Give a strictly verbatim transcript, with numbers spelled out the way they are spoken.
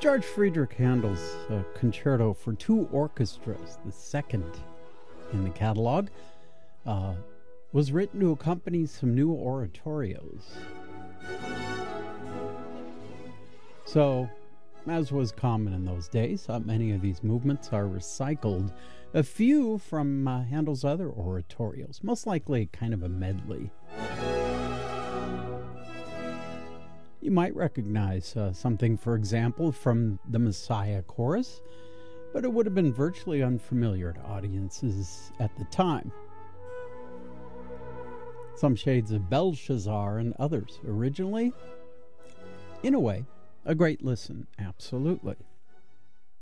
George Friedrich Handel's uh, Concerto for Two Orchestras, the second in the catalog, uh, was written to accompany some new oratorios. So, as was common in those days, uh, many of these movements are recycled, a few from uh, Handel's other oratorios, most likely kind of a medley. You might recognize uh, something, for example, from the Messiah chorus, but it would have been virtually unfamiliar to audiences at the time. Some shades of Belshazzar and others. Originally, in a way, a great listen, absolutely.